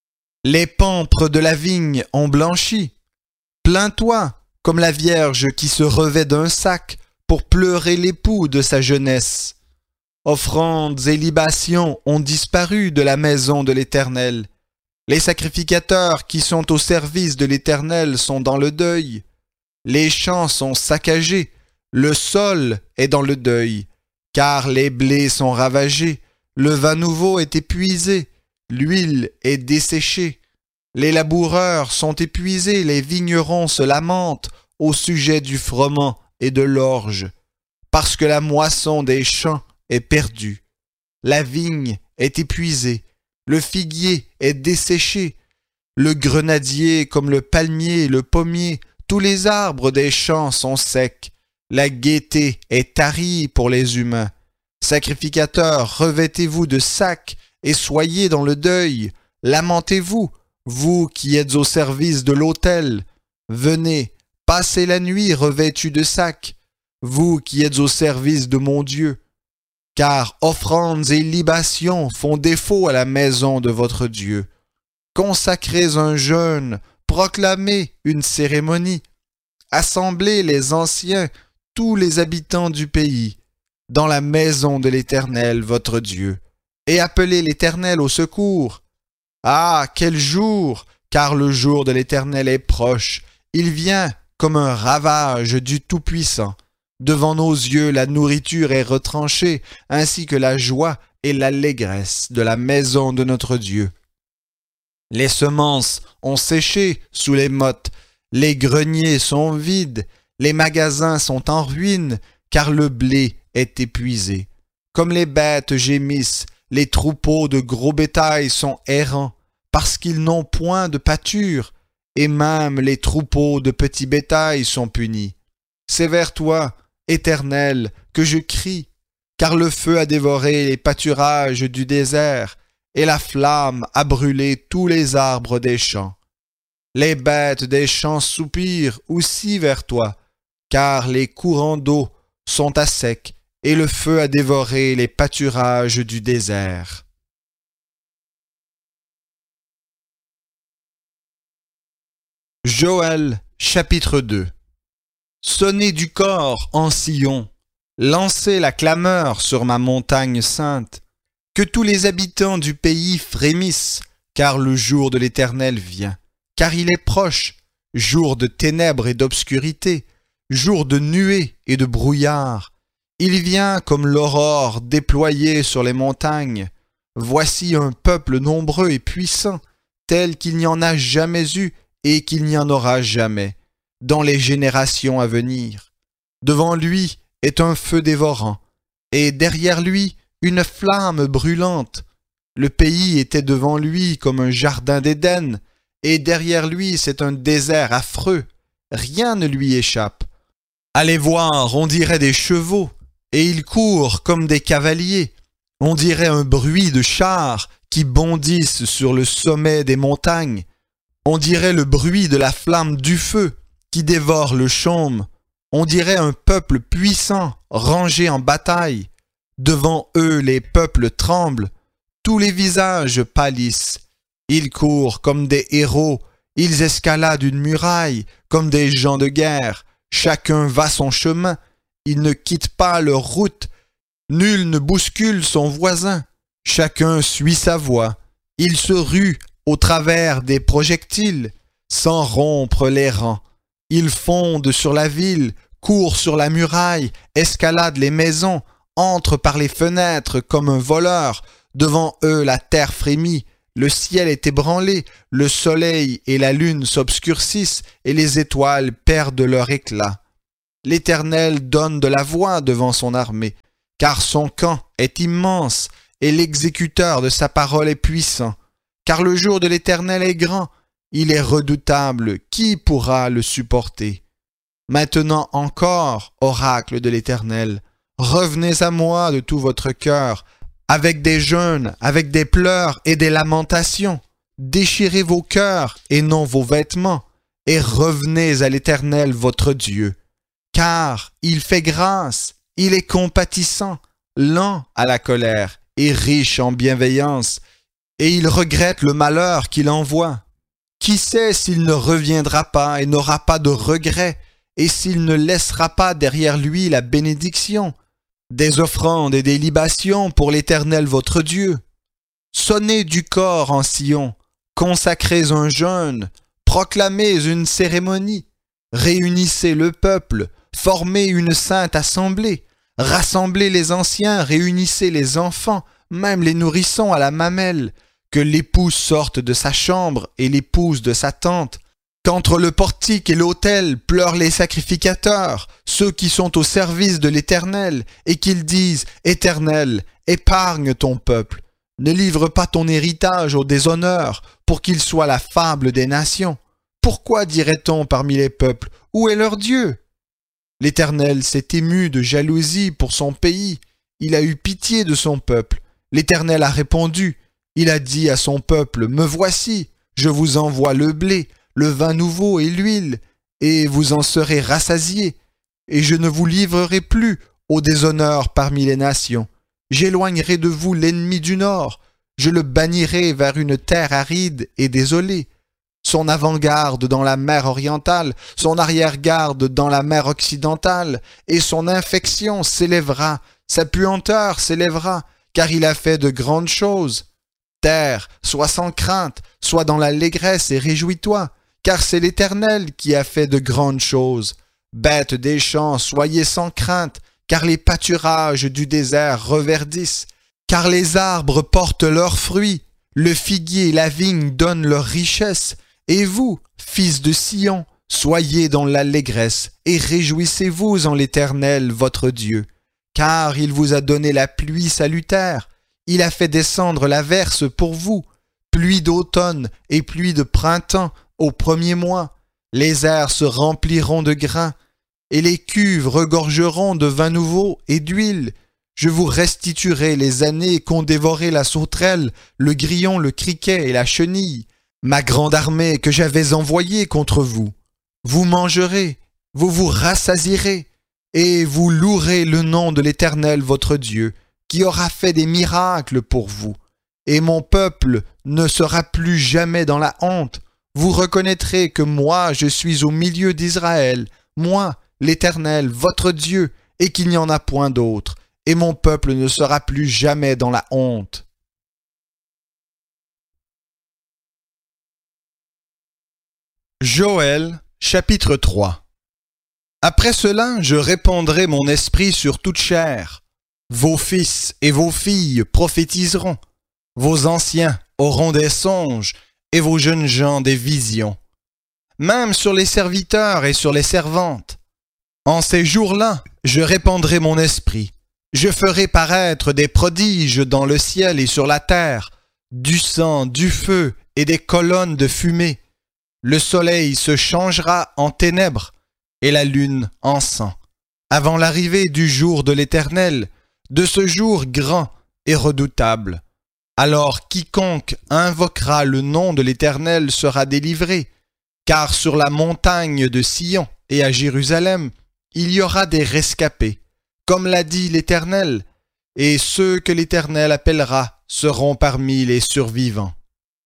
S1: Les pampres de la vigne ont blanchi. Plains-toi comme la vierge qui se revêt d'un sac pour pleurer l'époux de sa jeunesse. Offrandes et libations ont disparu de la maison de l'Éternel. Les sacrificateurs qui sont au service de l'Éternel sont dans le deuil. Les champs sont saccagés, le sol est dans le deuil, car les blés sont ravagés, le vin nouveau est épuisé, l'huile est desséchée. Les laboureurs sont épuisés, les vignerons se lamentent au sujet du froment et de l'orge, parce que la moisson des champs est perdue. La vigne est épuisée, le figuier est desséché, le grenadier comme le palmier, le pommier, tous les arbres des champs sont secs. La gaieté est tarie pour les humains. Sacrificateurs, revêtez-vous de sacs et soyez dans le deuil. Lamentez-vous, vous qui êtes au service de l'autel. Venez, passez la nuit revêtus de sacs, vous qui êtes au service de mon Dieu. Car offrandes et libations font défaut à la maison de votre Dieu. Consacrez un jeûne, proclamez une cérémonie, assemblez les anciens, tous les habitants du pays, dans la maison de l'Éternel votre Dieu, et appelez l'Éternel au secours. Ah, quel jour! Car le jour de l'Éternel est proche, il vient comme un ravage du Tout-Puissant. Devant nos yeux, la nourriture est retranchée, ainsi que la joie et l'allégresse de la maison de notre Dieu. Les semences ont séché sous les mottes, les greniers sont vides, les magasins sont en ruine, car le blé est épuisé. Comme les bêtes gémissent, les troupeaux de gros bétail sont errants, parce qu'ils n'ont point de pâture, et même les troupeaux de petits bétail sont punis. C'est vers toi, Éternel, que je crie, car le feu a dévoré les pâturages du désert, et la flamme a brûlé tous les arbres des champs. Les bêtes des champs soupirent aussi vers toi, car les courants d'eau sont à sec, et le feu a dévoré les pâturages du désert. Joël, chapitre 2. Sonnez du cor en Sion, lancez la clameur sur ma montagne sainte, que tous les habitants du pays frémissent, car le jour de l'Éternel vient, car il est proche, jour de ténèbres et d'obscurité, jour de nuées et de brouillard. Il vient comme l'aurore déployée sur les montagnes. Voici un peuple nombreux et puissant, tel qu'il n'y en a jamais eu et qu'il n'y en aura jamais, dans les générations à venir. Devant lui est un feu dévorant, et derrière lui une flamme brûlante. Le pays était devant lui comme un jardin d'Éden, et derrière lui c'est un désert affreux. Rien ne lui échappe. Allez voir, on dirait des chevaux, et ils courent comme des cavaliers. On dirait un bruit de chars qui bondissent sur le sommet des montagnes. On dirait le bruit de la flamme du feu qui dévore le chaume. On dirait un peuple puissant rangé en bataille. Devant eux les peuples tremblent, tous les visages pâlissent. Ils courent comme des héros, ils escaladent une muraille comme des gens de guerre. Chacun va son chemin, ils ne quittent pas leur route. Nul ne bouscule son voisin, chacun suit sa voie. Ils se ruent au travers des projectiles, sans rompre les rangs. Ils fondent sur la ville, courent sur la muraille, escaladent les maisons, entrent par les fenêtres comme un voleur. Devant eux la terre frémit, le ciel est ébranlé, le soleil et la lune s'obscurcissent et les étoiles perdent leur éclat. L'Éternel donne de la voix devant son armée, car son camp est immense et l'exécuteur de sa parole est puissant. Car le jour de l'Éternel est grand, il est redoutable, qui pourra le supporter? Maintenant encore, oracle de l'Éternel, revenez à moi de tout votre cœur, avec des jeûnes, avec des pleurs et des lamentations. Déchirez vos cœurs et non vos vêtements, et revenez à l'Éternel votre Dieu. Car il fait grâce, il est compatissant, lent à la colère et riche en bienveillance, et il regrette le malheur qu'il envoie. Qui sait s'il ne reviendra pas et n'aura pas de regret, et s'il ne laissera pas derrière lui la bénédiction, des offrandes et des libations pour l'Éternel votre Dieu. Sonnez du cor en Sion, consacrez un jeûne, proclamez une cérémonie, réunissez le peuple, formez une sainte assemblée, rassemblez les anciens, réunissez les enfants, même les nourrissons à la mamelle, que l'époux sorte de sa chambre et l'épouse de sa tente, qu'entre le portique et l'autel pleurent les sacrificateurs, ceux qui sont au service de l'Éternel, et qu'ils disent « Éternel, épargne ton peuple, ne livre pas ton héritage au déshonneur, pour qu'il soit la fable des nations. Pourquoi dirait-on parmi les peuples, où est leur Dieu ?» L'Éternel s'est ému de jalousie pour son pays, il a eu pitié de son peuple. L'Éternel a répondu, il a dit à son peuple, « Me voici, je vous envoie le blé, le vin nouveau et l'huile, et vous en serez rassasiés, et je ne vous livrerai plus au déshonneur parmi les nations. J'éloignerai de vous l'ennemi du nord, je le bannirai vers une terre aride et désolée. Son avant-garde dans la mer orientale, son arrière-garde dans la mer occidentale, et son infection s'élèvera, sa puanteur s'élèvera, car il a fait de grandes choses. Terre, sois sans crainte, sois dans l'allégresse et réjouis-toi, car c'est l'Éternel qui a fait de grandes choses. Bêtes des champs, soyez sans crainte, car les pâturages du désert reverdissent, car les arbres portent leurs fruits, le figuier et la vigne donnent leur richesse, et vous, fils de Sion, soyez dans l'allégresse, et réjouissez-vous en l'Éternel votre Dieu, car il vous a donné la pluie salutaire, il a fait descendre la verse pour vous, pluie d'automne et pluie de printemps au premier mois. Les airs se rempliront de grains, et les cuves regorgeront de vin nouveau et d'huile. Je vous restituerai les années qu'ont dévoré la sauterelle, le grillon, le criquet et la chenille, ma grande armée que j'avais envoyée contre vous. Vous mangerez, vous vous rassasierez, et vous louerez le nom de l'Éternel votre Dieu, qui aura fait des miracles pour vous. Et mon peuple ne sera plus jamais dans la honte. Vous reconnaîtrez que moi je suis au milieu d'Israël, moi, l'Éternel, votre Dieu, et qu'il n'y en a point d'autre, et mon peuple ne sera plus jamais dans la honte. Joël, chapitre 3. Après cela, je répandrai mon esprit sur toute chair. Vos fils et vos filles prophétiseront. Vos anciens auront des songes, et vos jeunes gens des visions. Même sur les serviteurs et sur les servantes. En ces jours-là, je répandrai mon esprit. Je ferai paraître des prodiges dans le ciel et sur la terre, du sang, du feu et des colonnes de fumée. Le soleil se changera en ténèbres et la lune en sang, avant l'arrivée du jour de l'Éternel, de ce jour grand et redoutable. Alors quiconque invoquera le nom de l'Éternel sera délivré, car sur la montagne de Sion et à Jérusalem, il y aura des rescapés, comme l'a dit l'Éternel, et ceux que l'Éternel appellera seront parmi les survivants.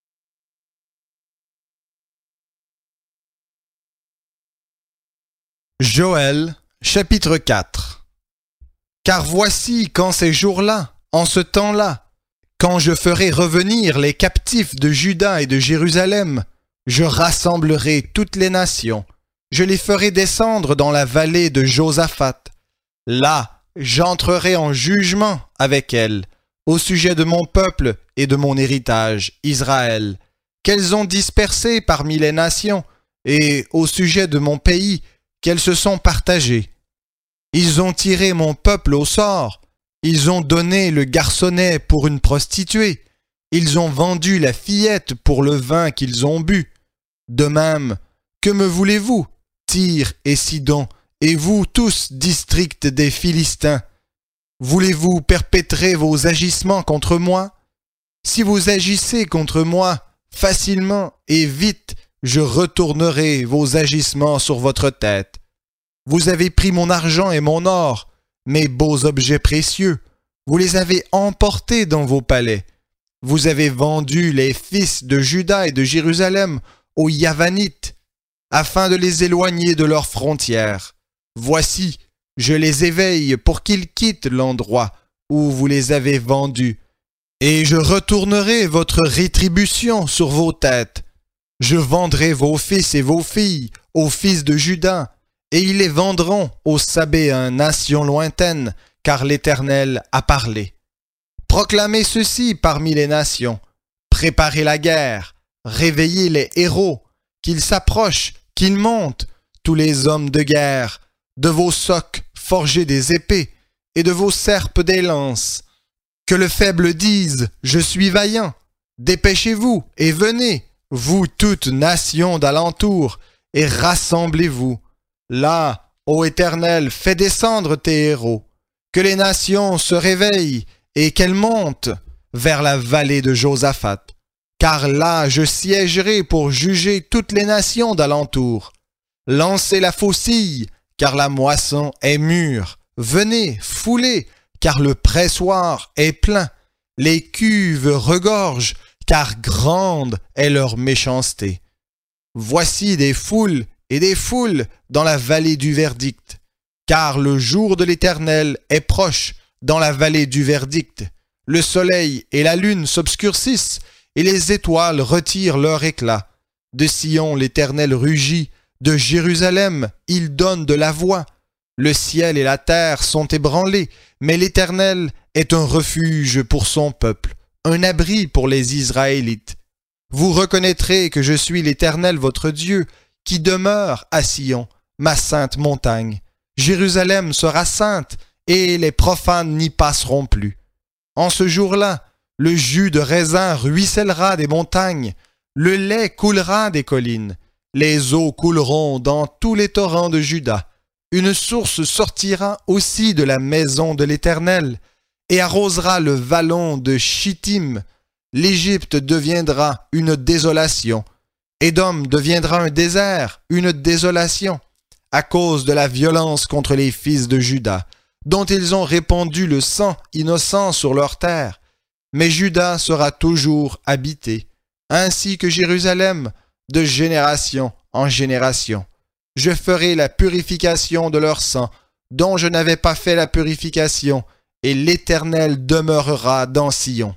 S1: Joël, chapitre 4. Car voici qu'en ces jours-là, en ce temps-là, quand je ferai revenir les captifs de Juda et de Jérusalem, je rassemblerai toutes les nations, je les ferai descendre dans la vallée de Josaphat. Là, j'entrerai en jugement avec elles, au sujet de mon peuple et de mon héritage, Israël, qu'elles ont dispersé parmi les nations, et au sujet de mon pays, qu'elles se sont partagées. Ils ont tiré mon peuple au sort. Ils ont donné le garçonnet pour une prostituée. Ils ont vendu la fillette pour le vin qu'ils ont bu. De même, que me voulez-vous, Tyr et Sidon, et vous tous, districts des Philistins? Voulez-vous perpétrer vos agissements contre moi? Si vous agissez contre moi, facilement et vite, je retournerai vos agissements sur votre tête. Vous avez pris mon argent et mon or, mes beaux objets précieux. Vous les avez emportés dans vos palais. Vous avez vendu les fils de Juda et de Jérusalem aux Yavanites, afin de les éloigner de leurs frontières. Voici, je les éveille pour qu'ils quittent l'endroit où vous les avez vendus, et je retournerai votre rétribution sur vos têtes. Je vendrai vos fils et vos filles aux fils de Juda, et ils les vendront aux Sabéens, nation lointaine, car l'Éternel a parlé. Proclamez ceci parmi les nations, préparez la guerre, réveillez les héros, qu'ils s'approchent, qu'ils montent, tous les hommes de guerre, de vos socs forgez des épées, et de vos serpes des lances. Que le faible dise, je suis vaillant, dépêchez-vous et venez, vous toutes nations d'alentour, et rassemblez-vous. Là, ô Éternel, fais descendre tes héros, que les nations se réveillent et qu'elles montent vers la vallée de Josaphat. Car là, je siégerai pour juger toutes les nations d'alentour. Lancez la faucille, car la moisson est mûre. Venez, foulez, car le pressoir est plein. Les cuves regorgent, car grande est leur méchanceté. Voici des foules et des foules dans la vallée du verdict, car le jour de l'Éternel est proche dans la vallée du verdict. Le soleil et la lune s'obscurcissent, et les étoiles retirent leur éclat. De Sion l'Éternel rugit, de Jérusalem il donne de la voix. Le ciel et la terre sont ébranlés, mais l'Éternel est un refuge pour son peuple, un abri pour les Israélites. Vous reconnaîtrez que je suis l'Éternel votre Dieu, qui demeure à Sion, ma sainte montagne. Jérusalem sera sainte, et les profanes n'y passeront plus. En ce jour-là, le jus de raisin ruissellera des montagnes, le lait coulera des collines, les eaux couleront dans tous les torrents de Juda. Une source sortira aussi de la maison de l'Éternel et arrosera le vallon de Chittim. L'Égypte deviendra une désolation. Édom deviendra un désert, une désolation, à cause de la violence contre les fils de Juda, dont ils ont répandu le sang innocent sur leur terre. Mais Juda sera toujours habité, ainsi que Jérusalem, de génération en génération. Je ferai la purification de leur sang, dont je n'avais pas fait la purification, et l'Éternel demeurera dans Sion.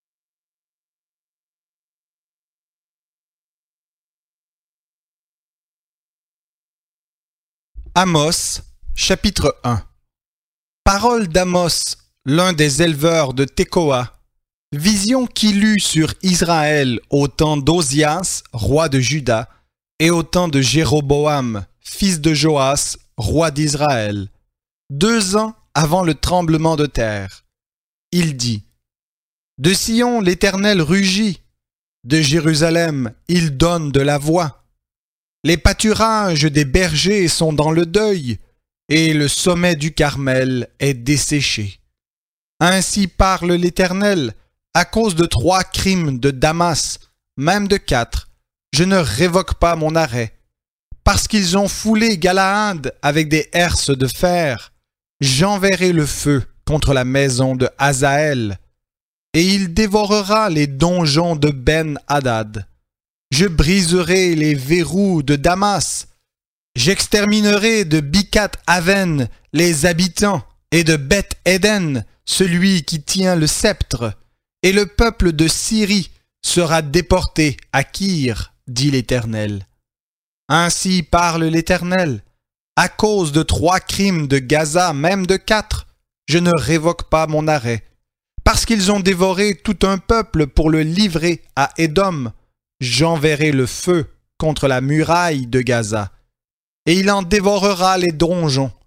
S1: Amos, chapitre 1. Parole d'Amos, l'un des éleveurs de Tekoa. Vision qu'il eut sur Israël au temps d'Ozias, roi de Juda, et au temps de Jéroboam, fils de Joas, roi d'Israël, 2 ans avant le tremblement de terre. Il dit: De Sion l'Éternel rugit, de Jérusalem il donne de la voix. Les pâturages des bergers sont dans le deuil, et le sommet du Carmel est desséché. Ainsi parle l'Éternel, à cause de 3 crimes de Damas, même de 4, je ne révoque pas mon arrêt. Parce qu'ils ont foulé Galaad avec des herses de fer, j'enverrai le feu contre la maison de Hazaël, et il dévorera les donjons de Ben-Hadad. Je briserai les verrous de Damas, j'exterminerai de Bicat-Aven les habitants, et de Beth-Éden celui qui tient le sceptre, et le peuple de Syrie sera déporté à Kir, dit l'Éternel. Ainsi parle l'Éternel, à cause de 3 crimes de Gaza, même de 4, je ne révoque pas mon arrêt. Parce qu'ils ont dévoré tout un peuple pour le livrer à Édom, j'enverrai le feu contre la muraille de Gaza, et il en dévorera les donjons.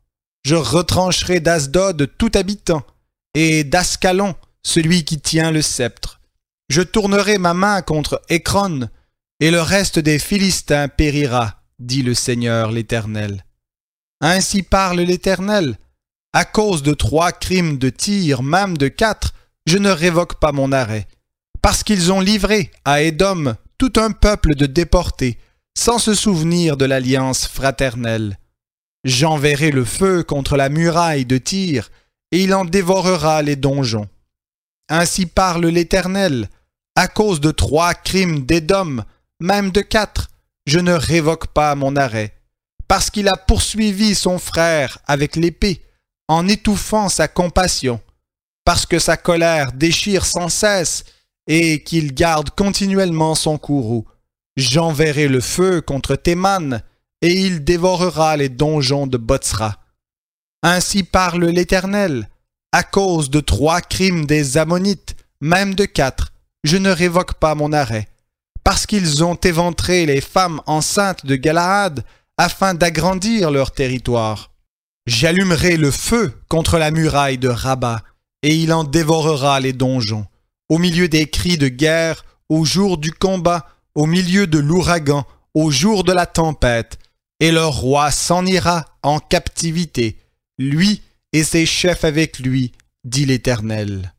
S1: Je retrancherai d'Asdod tout habitant, et d'Ascalon celui qui tient le sceptre. Je tournerai ma main contre Écron, et le reste des Philistins périra, dit le Seigneur l'Éternel. Ainsi parle l'Éternel. À cause de 3 crimes de Tyr, même de 4, je ne révoque pas mon arrêt. Parce qu'ils ont livré à Édom tout un peuple de déportés, sans se souvenir de l'alliance fraternelle. J'enverrai le feu contre la muraille de Tyr, et il en dévorera les donjons. Ainsi parle l'Éternel. À cause de 3 crimes d'Édom, même de 4, je ne révoque pas mon arrêt. Parce qu'il a poursuivi son frère avec l'épée, en étouffant sa compassion, parce que sa colère déchire sans cesse, et qu'il garde continuellement son courroux. J'enverrai le feu contre Théman, et il dévorera les donjons de Botsra. Ainsi parle l'Éternel. À cause de 3 crimes des Ammonites, même de 4, je ne révoque pas mon arrêt. Parce qu'ils ont éventré les femmes enceintes de Galaad, afin d'agrandir leur territoire. J'allumerai le feu contre la muraille de Rabat, et il en dévorera les donjons. Au milieu des cris de guerre, au jour du combat, au milieu de l'ouragan, au jour de la tempête, et leur roi s'en ira en captivité, lui et ses chefs avec lui, dit l'Éternel.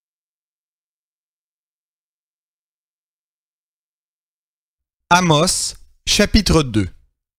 S1: Amos, chapitre 2.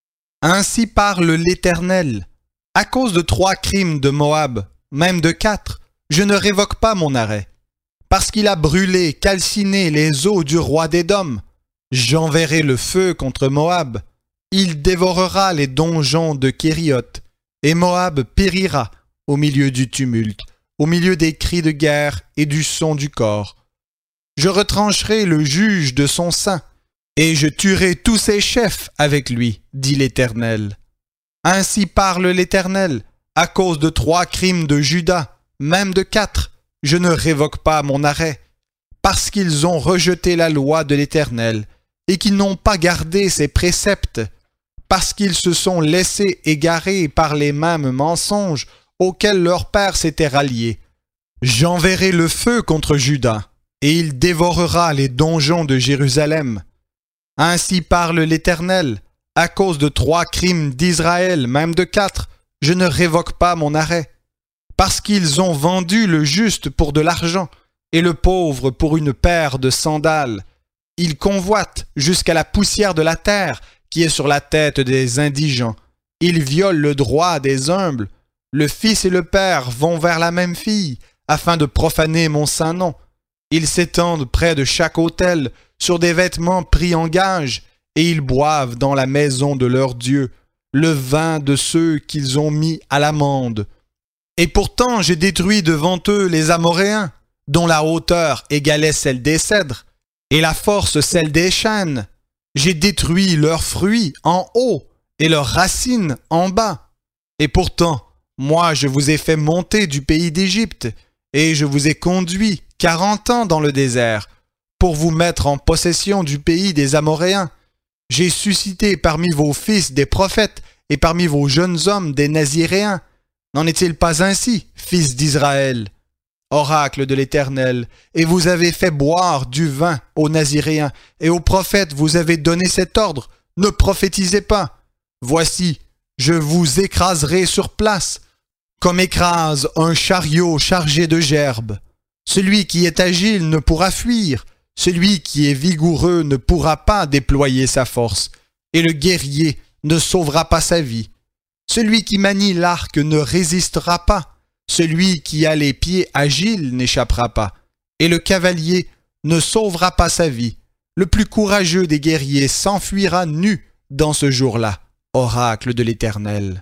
S1: Ainsi parle l'Éternel. À cause de 3 crimes de Moab, même de 4, je ne révoque pas mon arrêt. Parce qu'il a brûlé, calciné les eaux du roi d'Édom, j'enverrai le feu contre Moab. Il dévorera les donjons de Kérioth, et Moab périra au milieu du tumulte, au milieu des cris de guerre et du son du cor. Je retrancherai le juge de son sein, et je tuerai tous ses chefs avec lui, dit l'Éternel. Ainsi parle l'Éternel, à cause de 3 crimes de Juda, même de 4, je ne révoque pas mon arrêt, parce qu'ils ont rejeté la loi de l'Éternel, et qu'ils n'ont pas gardé ses préceptes, parce qu'ils se sont laissés égarer par les mêmes mensonges auxquels leur père s'était rallié. J'enverrai le feu contre Juda, et il dévorera les donjons de Jérusalem. Ainsi parle l'Éternel, à cause de 3 crimes d'Israël, même de 4, je ne révoque pas mon arrêt. Parce qu'ils ont vendu le juste pour de l'argent, et le pauvre pour une paire de sandales. Ils convoitent jusqu'à la poussière de la terre, qui est sur la tête des indigents. Ils violent le droit des humbles. Le fils et le père vont vers la même fille, afin de profaner mon saint nom. Ils s'étendent près de chaque autel, sur des vêtements pris en gage, et ils boivent dans la maison de leur Dieu le vin de ceux qu'ils ont mis à l'amende. Et pourtant j'ai détruit devant eux les Amoréens, dont la hauteur égalait celle des cèdres, et la force celle des chênes. J'ai détruit leurs fruits en haut, et leurs racines en bas. Et pourtant, moi je vous ai fait monter du pays d'Égypte, et je vous ai conduit 40 ans dans le désert, pour vous mettre en possession du pays des Amoréens. J'ai suscité parmi vos fils des prophètes, et parmi vos jeunes hommes des Naziréens. N'en est-il pas ainsi, fils d'Israël? Oracle de l'Éternel, et vous avez fait boire du vin aux Naziréens, et aux prophètes vous avez donné cet ordre, ne prophétisez pas. Voici, je vous écraserai sur place, comme écrase un chariot chargé de gerbes. Celui qui est agile ne pourra fuir, celui qui est vigoureux ne pourra pas déployer sa force, et le guerrier ne sauvera pas sa vie. Celui qui manie l'arc ne résistera pas, celui qui a les pieds agiles n'échappera pas, et le cavalier ne sauvera pas sa vie. Le plus courageux des guerriers s'enfuira nu dans ce jour-là, oracle de l'Éternel.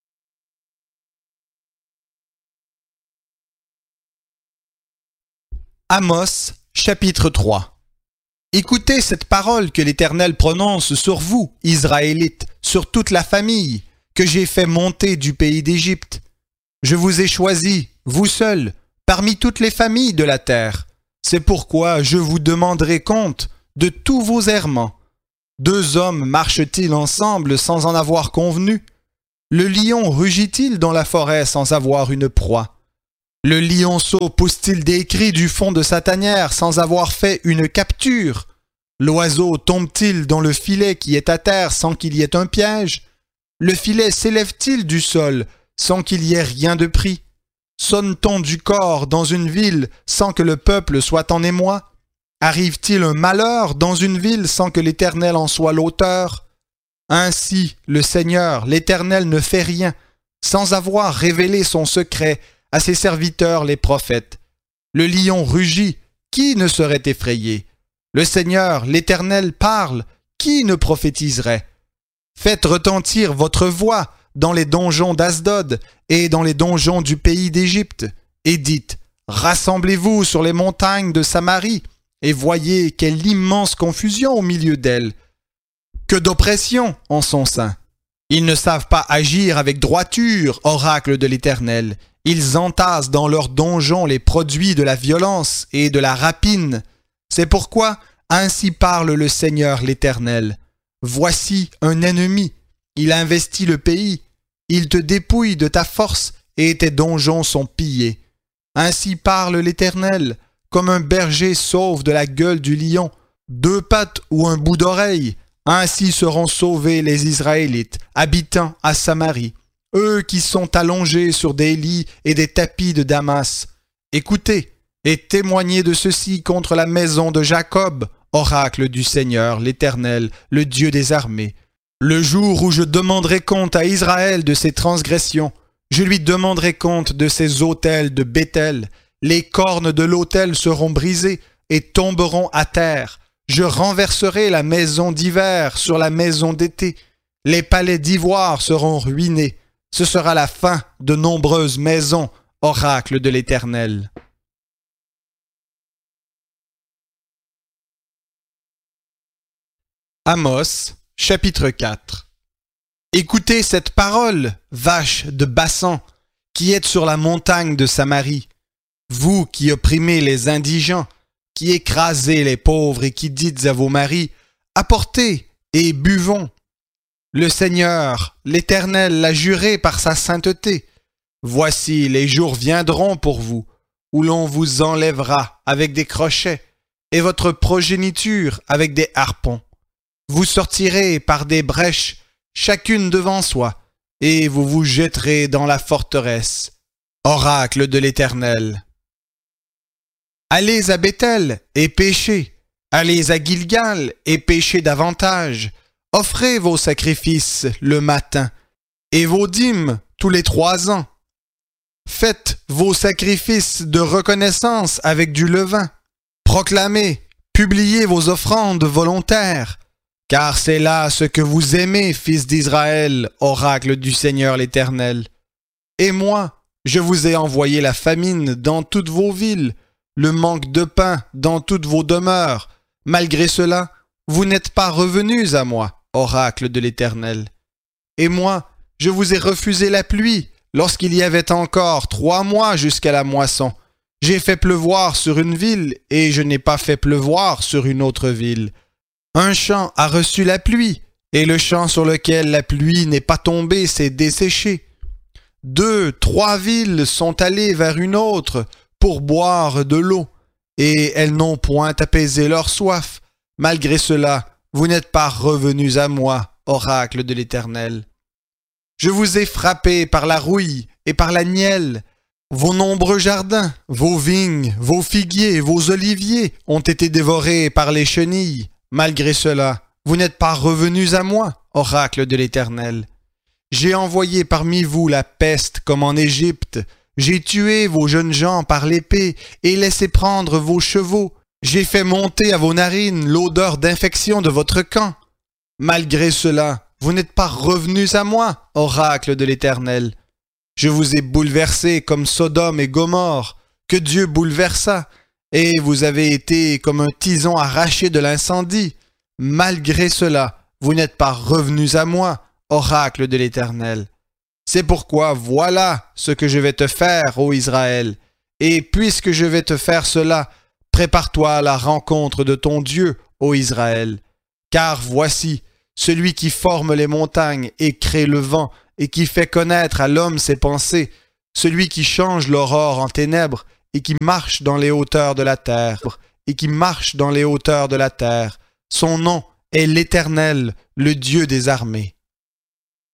S1: Amos, chapitre 3. Écoutez cette parole que l'Éternel prononce sur vous, Israélites, sur toute la famille que j'ai fait monter du pays d'Égypte. Je vous ai choisi, vous seuls, parmi toutes les familles de la terre. C'est pourquoi je vous demanderai compte de tous vos errements. 2 hommes marchent-ils ensemble sans en avoir convenu? Le lion rugit-il dans la forêt sans avoir une proie? Le lionceau pousse-t-il des cris du fond de sa tanière sans avoir fait une capture? L'oiseau tombe-t-il dans le filet qui est à terre sans qu'il y ait un piège? Le filet s'élève-t-il du sol sans qu'il y ait rien de pris? Sonne-t-on du corps dans une ville sans que le peuple soit en émoi? Arrive-t-il un malheur dans une ville sans que l'Éternel en soit l'auteur? Ainsi, le Seigneur, l'Éternel ne fait rien, sans avoir révélé son secret à ses serviteurs les prophètes. Le lion rugit, qui ne serait effrayé? Le Seigneur, l'Éternel, parle, qui ne prophétiserait? Faites retentir votre voix dans les donjons d'Asdod et dans les donjons du pays d'Égypte, et dites, rassemblez-vous sur les montagnes de Samarie, et voyez quelle immense confusion au milieu d'elles. Que d'oppression en son sein. Ils ne savent pas agir avec droiture, oracle de l'Éternel. Ils entassent dans leurs donjons les produits de la violence et de la rapine. C'est pourquoi ainsi parle le Seigneur l'Éternel. Voici un ennemi. Il investit le pays. Il te dépouille de ta force et tes donjons sont pillés. Ainsi parle l'Éternel, comme un berger sauve de la gueule du lion, 2 pattes ou un bout d'oreille. Ainsi seront sauvés les Israélites, habitant à Samarie, eux qui sont allongés sur des lits et des tapis de Damas. Écoutez et témoignez de ceci contre la maison de Jacob, oracle du Seigneur, l'Éternel, le Dieu des armées. Le jour où je demanderai compte à Israël de ses transgressions, je lui demanderai compte de ses autels de Béthel. Les cornes de l'autel seront brisées et tomberont à terre. Je renverserai la maison d'hiver sur la maison d'été. Les palais d'ivoire seront ruinés. Ce sera la fin de nombreuses maisons, oracle de l'Éternel. Amos, chapitre 4. Écoutez cette parole, vaches de Bassan, qui êtes sur la montagne de Samarie. Vous qui opprimez les indigents, qui écrasez les pauvres et qui dites à vos maris, apportez et buvons. Le Seigneur, l'Éternel, l'a juré par sa sainteté. Voici les jours viendront pour vous, où l'on vous enlèvera avec des crochets, et votre progéniture avec des harpons. Vous sortirez par des brèches, chacune devant soi, et vous vous jetterez dans la forteresse. Oracle de l'Éternel. Allez à Béthel et péchez, allez à Gilgal et péchez davantage. Offrez vos sacrifices le matin et vos dîmes tous les 3 ans. Faites vos sacrifices de reconnaissance avec du levain. Proclamez, publiez vos offrandes volontaires, car c'est là ce que vous aimez, fils d'Israël, oracle du Seigneur l'Éternel. Et moi, je vous ai envoyé la famine dans toutes vos villes, le manque de pain dans toutes vos demeures. Malgré cela, vous n'êtes pas revenus à moi, oracle de l'Éternel. Et moi, je vous ai refusé la pluie lorsqu'il y avait encore 3 mois jusqu'à la moisson. J'ai fait pleuvoir sur une ville et je n'ai pas fait pleuvoir sur une autre ville. Un champ a reçu la pluie et le champ sur lequel la pluie n'est pas tombée s'est desséché. 2, 3 villes sont allées vers une autre pour boire de l'eau, et elles n'ont point apaisé leur soif. Malgré cela, vous n'êtes pas revenus à moi, oracle de l'Éternel. Je vous ai frappé par la rouille et par la nielle. Vos nombreux jardins, vos vignes, vos figuiers, vos oliviers ont été dévorés par les chenilles. Malgré cela, vous n'êtes pas revenus à moi, oracle de l'Éternel. J'ai envoyé parmi vous la peste comme en Égypte. J'ai tué vos jeunes gens par l'épée et laissé prendre vos chevaux. J'ai fait monter à vos narines l'odeur d'infection de votre camp. Malgré cela, vous n'êtes pas revenus à moi, oracle de l'Éternel. Je vous ai bouleversés comme Sodome et Gomorrhe, que Dieu bouleversa, et vous avez été comme un tison arraché de l'incendie. Malgré cela, vous n'êtes pas revenus à moi, oracle de l'Éternel. C'est pourquoi voilà ce que je vais te faire, ô Israël. Et puisque je vais te faire cela, prépare-toi à la rencontre de ton Dieu, ô Israël. Car voici, celui qui forme les montagnes et crée le vent et qui fait connaître à l'homme ses pensées, celui qui change l'aurore en ténèbres et qui marche dans les hauteurs de la terre, Son nom est l'Éternel, le Dieu des armées.